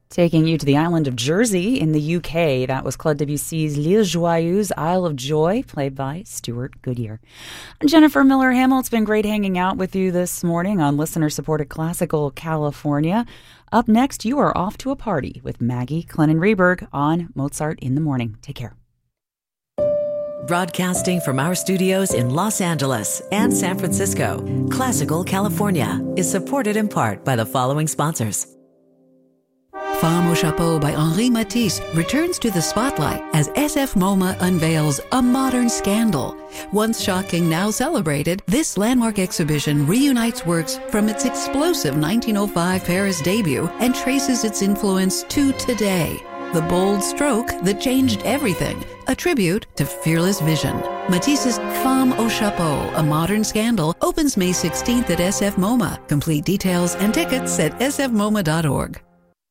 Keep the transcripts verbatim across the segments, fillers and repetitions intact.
Taking you to the island of Jersey in the U K, that was Claude Debussy's L'Île Joyeuse, Isle of Joy, played by Stuart Goodyear. I'm Jennifer Miller-Hamill. It's been great hanging out with you this morning on listener-supported Classical California. Up next, you are off to a party with Maggie Clennon-Reberg on Mozart in the Morning. Take care. Broadcasting from our studios in Los Angeles and San Francisco, Classical California is supported in part by the following sponsors. Femme au Chapeau by Henri Matisse returns to the spotlight as S F MoMA unveils A Modern Scandal. Once shocking, now celebrated, this landmark exhibition reunites works from its explosive nineteen oh five Paris debut and traces its influence to today. The bold stroke that changed everything, a tribute to fearless vision. Matisse's Femme au Chapeau, A Modern Scandal, opens May sixteenth at S F MoMA. Complete details and tickets at s f moma dot org.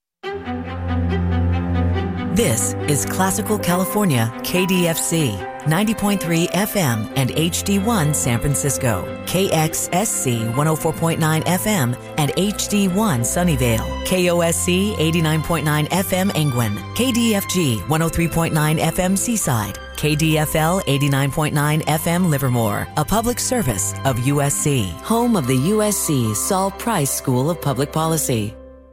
This is Classical California, K D F C, ninety point three F M and H D one San Francisco, K X S C one oh four point nine F M and H D one Sunnyvale, K O S C eighty-nine point nine F M Angwin, K D F G one oh three point nine F M Seaside, K D F L eighty-nine point nine F M Livermore, a public service of U S C, home of the U S C Saul Price School of Public Policy.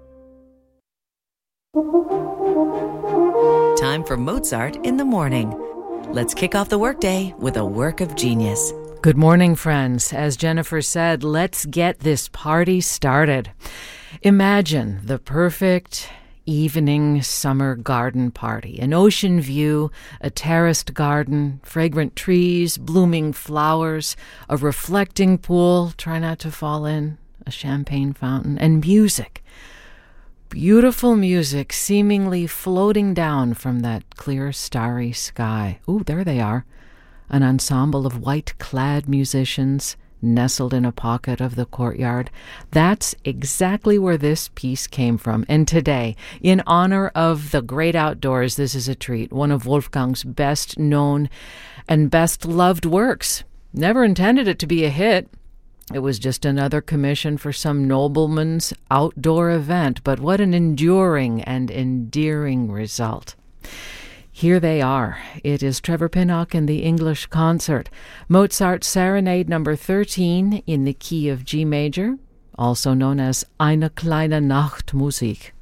Time for Mozart in the Morning. Let's kick off the workday with a work of genius. Good morning, friends. As Jennifer said, let's get this party started. Imagine the perfect evening summer garden party. An ocean view, a terraced garden, fragrant trees, blooming flowers, a reflecting pool, try not to fall in, a champagne fountain, and music. Beautiful music seemingly floating down from that clear, starry sky. Ooh, there they are. An ensemble of white-clad musicians nestled in a pocket of the courtyard. That's exactly where this piece came from. And today, in honor of the great outdoors, this is a treat. One of Wolfgang's best-known and best-loved works. Never intended it to be a hit. It was just another commission for some nobleman's outdoor event, but what an enduring and endearing result. Here they are. It is Trevor Pinnock in the English Concert. Mozart's Serenade number thirteen in the key of G major, also known as Eine kleine Nachtmusik.